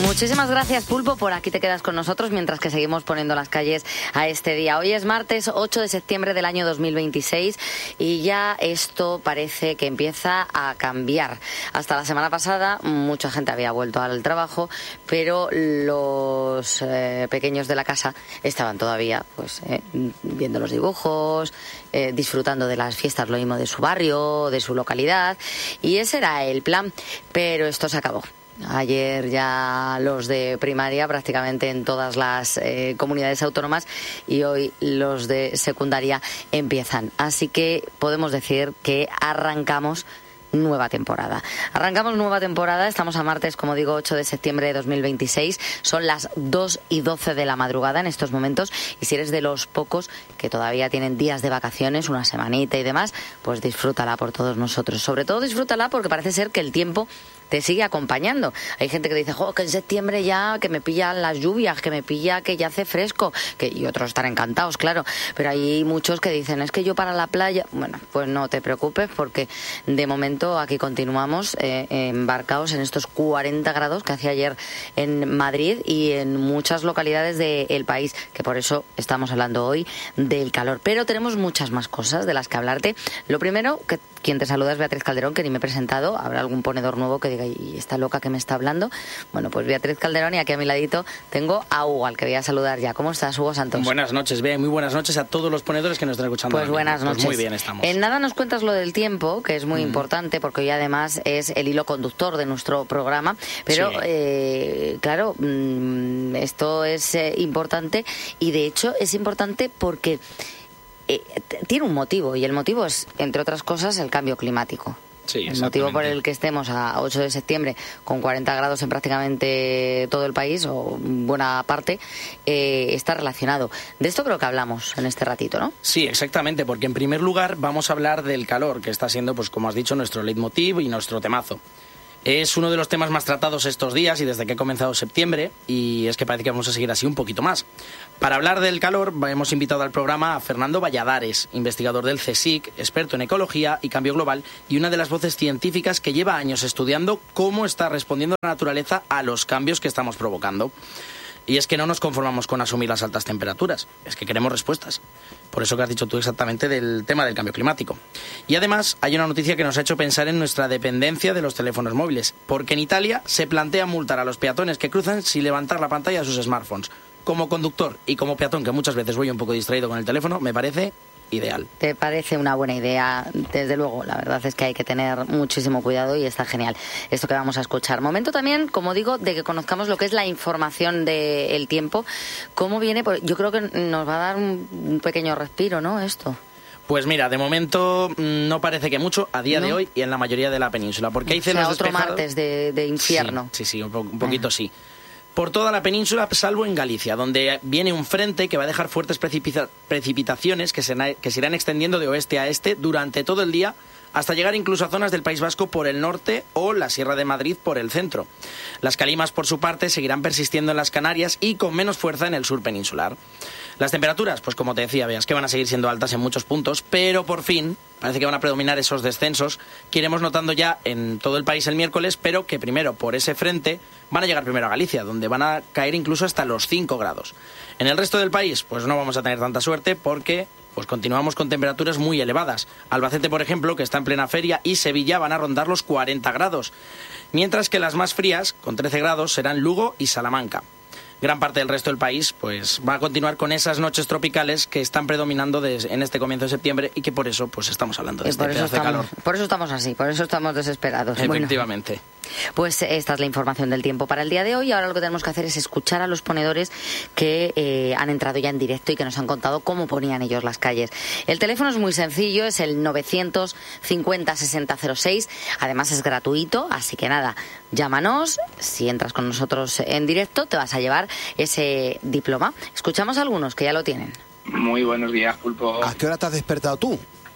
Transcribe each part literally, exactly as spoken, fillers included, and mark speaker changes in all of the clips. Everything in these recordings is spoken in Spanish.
Speaker 1: Muchísimas gracias, Pulpo, por aquí te quedas con nosotros mientras que seguimos poniendo las calles a este día. Hoy es martes ocho de septiembre del año dos mil veintiséis y ya esto parece que empieza a cambiar. Hasta la semana pasada mucha gente había vuelto al trabajo, pero los eh, pequeños de la casa estaban todavía pues eh, viendo los dibujos, eh, disfrutando de las fiestas, lo mismo de su barrio, de su localidad, y ese era el plan, pero esto se acabó. Ayer ya los de primaria prácticamente en todas las eh, comunidades autónomas y hoy los de secundaria empiezan. Así que podemos decir que arrancamos nueva temporada. Arrancamos nueva temporada, estamos a martes, como digo, ocho de septiembre de dos mil veintiséis. Son las dos y doce de la madrugada en estos momentos y si eres de los pocos que todavía tienen días de vacaciones, una semanita y demás, pues disfrútala por todos nosotros. Sobre todo disfrútala porque parece ser que el tiempo te sigue acompañando. Hay gente que dice, jo, que en septiembre ya, que me pillan las lluvias, que me pilla que ya hace fresco, que y otros están encantados, claro, pero hay muchos que dicen, es que yo para la playa, bueno, pues no te preocupes porque de momento aquí continuamos eh, embarcados en estos cuarenta grados que hacía ayer en Madrid y en muchas localidades del país, que por eso estamos hablando hoy del calor. Pero tenemos muchas más cosas de las que hablarte. Lo primero, que quien te saluda es Beatriz Calderón, que ni me he presentado. Habrá algún ponedor nuevo que diga, ¿y esta loca que me está hablando? Bueno, pues Beatriz Calderón, y aquí a mi ladito tengo a Hugo, al que voy a saludar ya. ¿Cómo estás, Hugo Santos?
Speaker 2: Buenas noches, Bea, muy buenas noches a todos los ponedores que nos están escuchando.
Speaker 1: Pues buenas noches.
Speaker 2: Pues muy bien estamos.
Speaker 1: En nada nos cuentas lo del tiempo, que es muy mm. importante, porque hoy además es el hilo conductor de nuestro programa. Pero, sí. eh, claro, mmm, esto es eh, importante y de hecho es importante porque eh, tiene un motivo y el motivo es, entre otras cosas, el cambio climático.
Speaker 2: Sí,
Speaker 1: el motivo por el que estemos a ocho de septiembre con cuarenta grados en prácticamente todo el país o buena parte eh, está relacionado. De esto creo que hablamos en este ratito, ¿no?
Speaker 2: Sí, exactamente, porque en primer lugar vamos a hablar del calor, que está siendo, pues como has dicho, nuestro leitmotiv y nuestro temazo. Es uno de los temas más tratados estos días y desde que ha comenzado septiembre, y es que parece que vamos a seguir así un poquito más. Para hablar del calor hemos invitado al programa a Fernando Valladares, investigador del CSIC, experto en ecología y cambio global y una de las voces científicas que lleva años estudiando cómo está respondiendo la naturaleza a los cambios que estamos provocando. Y es que no nos conformamos con asumir las altas temperaturas, es que queremos respuestas. Por eso que has dicho tú exactamente del tema del cambio climático. Y además hay una noticia que nos ha hecho pensar en nuestra dependencia de los teléfonos móviles, porque en Italia se plantea multar a los peatones que cruzan sin levantar la pantalla de sus smartphones. Como conductor y como peatón, que muchas veces voy un poco distraído con el teléfono, me parece ideal.
Speaker 1: Te parece una buena idea, desde luego. La verdad es que hay que tener muchísimo cuidado y está genial esto que vamos a escuchar. Momento también, como digo, de que conozcamos lo que es la información del tiempo. ¿Cómo viene? Pues yo creo que nos va a dar un, un pequeño respiro, ¿no? Esto.
Speaker 2: Pues mira, de momento no parece que mucho a día ¿No? de hoy y en la mayoría de la península, porque hay cielos
Speaker 1: o sea, otro
Speaker 2: despejados.
Speaker 1: martes de, de infierno.
Speaker 2: Sí, sí, sí, un, po- un poquito ah. sí. Por toda la península, salvo en Galicia, donde viene un frente que va a dejar fuertes precipita- precipitaciones que se, na- que se irán extendiendo de oeste a este durante todo el día, hasta llegar incluso a zonas del País Vasco por el norte o la Sierra de Madrid por el centro. Las calimas, por su parte, seguirán persistiendo en las Canarias y con menos fuerza en el sur peninsular. Las temperaturas, pues como te decía, veas que van a seguir siendo altas en muchos puntos, pero por fin parece que van a predominar esos descensos que iremos notando ya en todo el país el miércoles, pero que primero por ese frente van a llegar primero a Galicia, donde van a caer incluso hasta los cinco grados. En el resto del país, pues no vamos a tener tanta suerte porque pues continuamos con temperaturas muy elevadas. Albacete, por ejemplo, que está en plena feria, y Sevilla van a rondar los cuarenta grados, mientras que las más frías, con trece grados, serán Lugo y Salamanca. Gran parte del resto del país pues va a continuar con esas noches tropicales que están predominando des, en este comienzo de septiembre y que por eso pues estamos hablando de este pedazo
Speaker 1: estamos,
Speaker 2: de calor.
Speaker 1: Por eso estamos así, por eso estamos desesperados.
Speaker 2: Efectivamente.
Speaker 1: Bueno, pues esta es la información del tiempo para el día de hoy. Ahora lo que tenemos que hacer es escuchar a los ponedores que eh, han entrado ya en directo y que nos han contado cómo ponían ellos las calles. El teléfono es muy sencillo, es el novecientos cincuenta sesenta cero seis. Además es gratuito, así que nada, llámanos. Si entras con nosotros en directo te vas a llevar ese diploma. Escuchamos a algunos que ya lo tienen.
Speaker 3: Muy buenos días, Pulpo.
Speaker 4: ¿A qué hora te has despertado tú?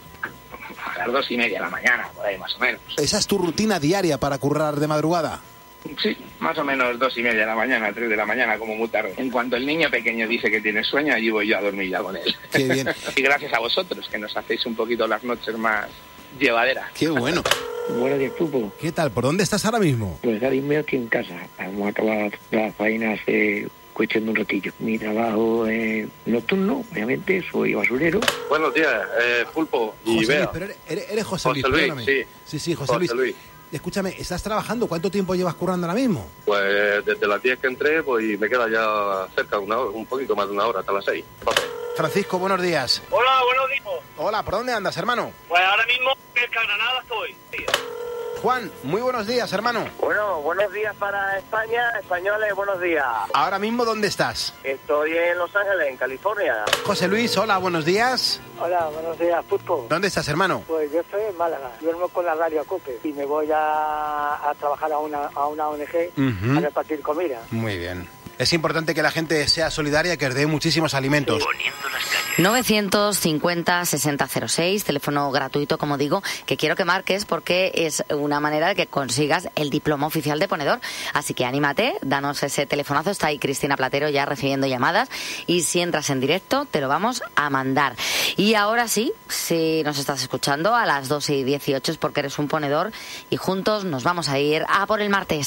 Speaker 3: A las dos y media de la mañana, por ahí más o menos.
Speaker 4: ¿Esa es tu rutina diaria para currar de madrugada?
Speaker 3: Sí, más o menos dos y media de la mañana, tres de la mañana, como muy tarde. En cuanto el niño pequeño dice que tiene sueño, allí voy yo a dormir ya con él.
Speaker 4: Qué bien.
Speaker 3: Y gracias a vosotros, que nos hacéis un poquito las noches más llevaderas.
Speaker 4: Qué bueno.
Speaker 5: Buenos días, Pulpo.
Speaker 4: ¿Qué tal? ¿Por dónde estás ahora mismo?
Speaker 5: Pues ahora mismo aquí en casa. Vamos a acabar la faena hace cuestión de un ratillo. Mi trabajo es nocturno, obviamente, soy basurero.
Speaker 6: Buenos días, eh, Pulpo y
Speaker 4: José
Speaker 6: Bea.
Speaker 4: Luis, pero eres, eres José,
Speaker 6: José
Speaker 4: Luis,
Speaker 6: Luis,
Speaker 4: perdóname.
Speaker 6: sí.
Speaker 4: Sí, sí, José,
Speaker 6: José
Speaker 4: Luis.
Speaker 6: Luis.
Speaker 4: Escúchame, ¿estás trabajando? ¿Cuánto tiempo llevas currando ahora mismo?
Speaker 6: Pues desde las diez que entré, pues y me queda ya cerca de una hora, un poquito más de una hora, hasta las seis.
Speaker 4: Francisco, buenos días.
Speaker 7: Hola, buenos días.
Speaker 4: Hola, ¿por dónde andas, hermano?
Speaker 7: Pues ahora mismo en Granada estoy.
Speaker 4: Juan, muy buenos días, hermano.
Speaker 8: Bueno, buenos días para España, españoles, buenos días.
Speaker 4: Ahora mismo, ¿dónde estás?
Speaker 8: Estoy en Los Ángeles, en California.
Speaker 4: José Luis, hola, buenos días.
Speaker 5: Hola, buenos días, Pulpo.
Speaker 4: ¿Dónde estás, hermano?
Speaker 5: Pues yo estoy en Málaga, duermo con la radio Cope y me voy a, a trabajar a una, a una O N G
Speaker 4: Ujú.
Speaker 5: a repartir comida.
Speaker 4: Muy bien. Es importante que la gente sea solidaria y que os dé muchísimos alimentos.
Speaker 1: novecientos cincuenta sesenta cero seis, teléfono gratuito, como digo, que quiero que marques porque es una manera de que consigas el diploma oficial de ponedor. Así que anímate, danos ese telefonazo. Está ahí Cristina Platero ya recibiendo llamadas y si entras en directo te lo vamos a mandar. Y ahora sí, si nos estás escuchando a las doce y dieciocho es porque eres un ponedor y juntos nos vamos a ir a por el martes.